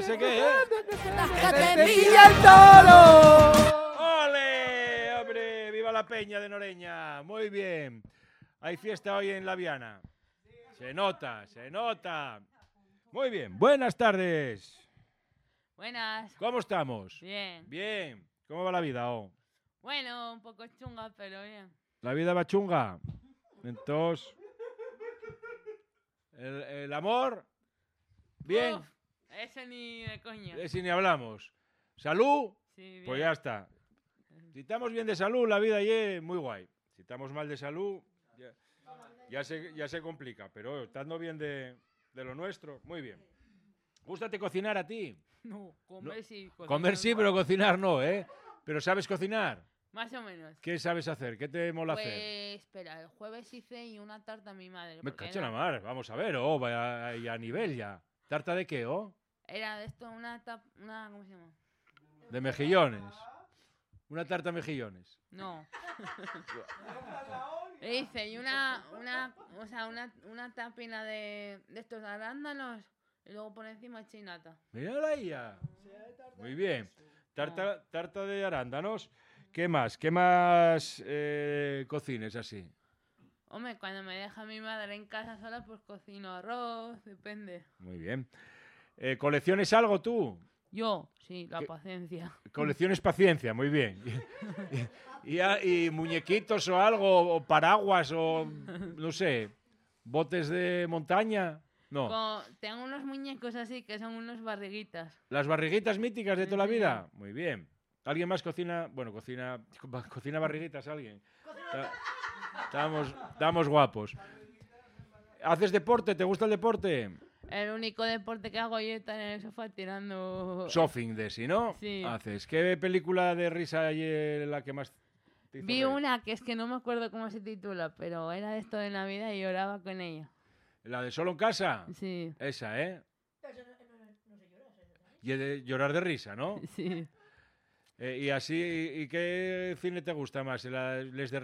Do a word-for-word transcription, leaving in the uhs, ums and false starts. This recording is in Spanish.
sé qué, ¿eh? ¡Te pilla el toro! ¡Ole! ¡Hombre! ¡Viva la Peña de Noreña! Muy bien. Hay fiesta hoy en La Viana. Se nota, se nota. Muy bien. Buenas tardes. Buenas. ¿Cómo estamos? Bien. Bien. ¿Cómo va la vida? Oh? Bueno, un poco chunga, pero bien. ¿La vida va chunga? Entonces... ¿El, el amor? Bien. Uf, ese ni de coña. Ese ni hablamos. ¿Salud? Sí, bien. Pues ya está. Si estamos bien de salud, la vida ya es muy guay. Si estamos mal de salud, ya, ya, se, ya se complica. Pero estando bien de, de lo nuestro, muy bien. ¿Gústate cocinar a ti? No, comer No, sí. cocinar Comer sí, no. pero cocinar no, ¿eh? ¿Pero sabes cocinar? Más o menos. ¿Qué sabes hacer? ¿Qué te mola Pues, hacer? espera, el jueves hice y una tarta a mi madre. Me porque cacho en la era, mar. Vamos a ver, oh, vaya ya a nivel ya. ¿Tarta de qué, oh? era de esto, una tap, una, ¿cómo se llama? De mejillones. Una tarta mejillones. No. E hice y una, una, o sea, una, una tapina de, de estos arándanos y luego por encima chinata. Mírala ahí ya. Muy bien. Tarta, tarta de arándanos. ¿Qué más? ¿Qué más eh, cocines así? Hombre, cuando me deja mi madre en casa sola, pues cocino arroz, depende. Muy bien. Eh, ¿Colecciones algo tú? Yo, sí, la ¿Qué? paciencia. Colecciones paciencia, muy bien. Y, y, y- y muñequitos o algo, o paraguas, o no sé, botes de montaña. No. Co- tengo unos muñecos así que son unos barriguitas. Las barriguitas míticas de Sí, toda la sí. vida. Muy bien. ¿Alguien más cocina? Bueno, cocina, cocina barriguitas, alguien. Ta- Estamos, estamos guapos. ¿Haces deporte? ¿Te gusta el deporte? El único deporte que hago yo es estar en el sofá tirando... Shopping de sí, ¿no? Sí. Haces. ¿Qué película de risa hay eh, la que más te hizo Vi reír? una que es que no me acuerdo cómo se titula, pero era de esto de Navidad y lloraba con ella. ¿La de Solo en Casa? Sí, Esa, ¿eh? Y de llorar de risa, ¿no? sí. Eh, y así, ¿y qué cine te gusta más? ¿La- ¿Les de